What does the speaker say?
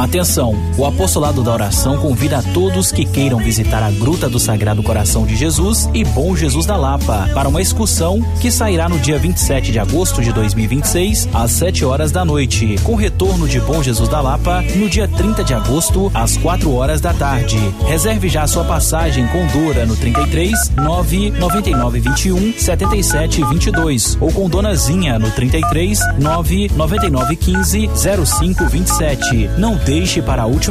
Atenção, o Apostolado da Oração convida a todos que queiram visitar a Gruta do Sagrado Coração de Jesus e Bom Jesus da Lapa para uma excursão que sairá no dia 27 de agosto de 2026 às 7 horas da noite, com retorno de Bom Jesus da Lapa no dia 30 de agosto às 4 horas da tarde. Reserve já sua passagem com Dora no 33 999 21 77 22 ou com Dona Zinha no 33 999 15 05 27. Não deixe para a última